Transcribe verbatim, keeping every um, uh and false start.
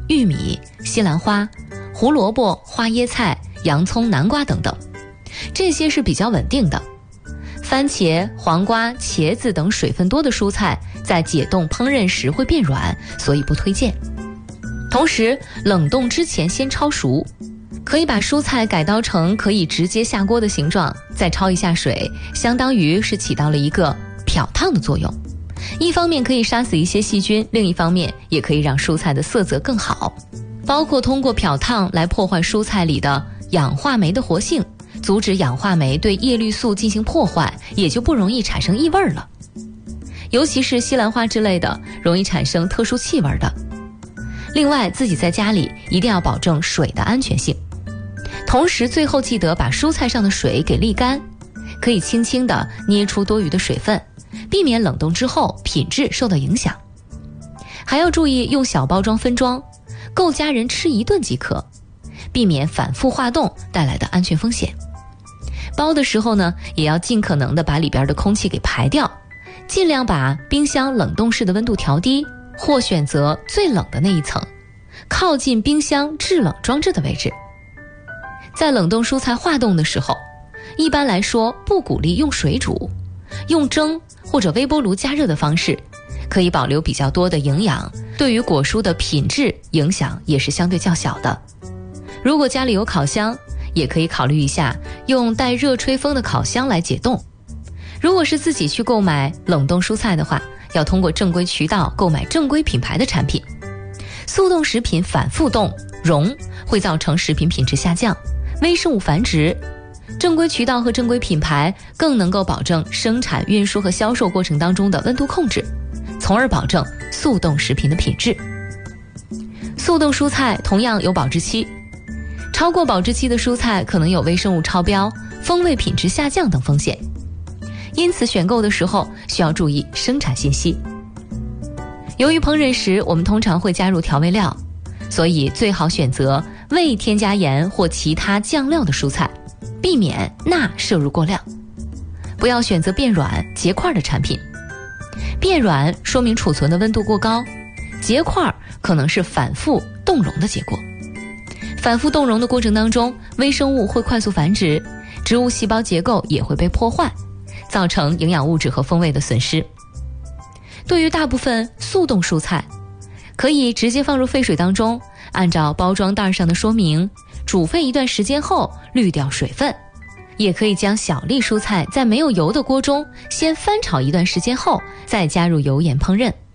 玉米、西兰花、胡萝卜、花椰菜、洋葱、南瓜等等，这些是比较稳定的。番茄、黄瓜、茄子等水分多的蔬菜在解冻烹饪时会变软，所以不推荐。同时，冷冻之前先焯熟，可以把蔬菜改刀成可以直接下锅的形状，再焯一下水，相当于是起到了一个漂烫的作用。一方面可以杀死一些细菌，另一方面也可以让蔬菜的色泽更好，包括通过漂烫来破坏蔬菜里的氧化酶的活性，阻止氧化酶对叶绿素进行破坏，也就不容易产生异味了。尤其是西兰花之类的，容易产生特殊气味的。另外，自己在家里一定要保证水的安全性，同时最后记得把蔬菜上的水给沥干，可以轻轻地捏出多余的水分，避免冷冻之后品质受到影响。还要注意用小包装分装，够家人吃一顿即可，避免反复化冻带来的安全风险。包的时候呢，也要尽可能的把里边的空气给排掉，尽量把冰箱冷冻室的温度调低，或选择最冷的那一层，靠近冰箱制冷装置的位置。在冷冻蔬菜化冻的时候，一般来说不鼓励用水煮，用蒸或者微波炉加热的方式，可以保留比较多的营养，对于果蔬的品质影响也是相对较小的。如果家里有烤箱，也可以考虑一下用带热吹风的烤箱来解冻。如果是自己去购买冷冻蔬菜的话，要通过正规渠道购买正规品牌的产品。速冻食品反复冻溶会造成食品品质下降，微生物繁殖。正规渠道和正规品牌更能够保证生产、运输和销售过程当中的温度控制，从而保证速冻食品的品质。速冻蔬菜同样有保质期，超过保质期的蔬菜可能有微生物超标、风味品质下降等风险，因此选购的时候需要注意生产信息。由于烹饪时我们通常会加入调味料，所以最好选择未添加盐或其他酱料的蔬菜，避免钠摄入过量。不要选择变软结块的产品，变软说明储存的温度过高，结块可能是反复冻溶的结果。反复冻溶的过程当中，微生物会快速繁殖，植物细胞结构也会被破坏，造成营养物质和风味的损失。对于大部分速冻蔬菜，可以直接放入沸水当中，按照包装袋上的说明，煮沸一段时间后滤掉水分。也可以将小粒蔬菜在没有油的锅中先翻炒一段时间后，再加入油盐烹饪。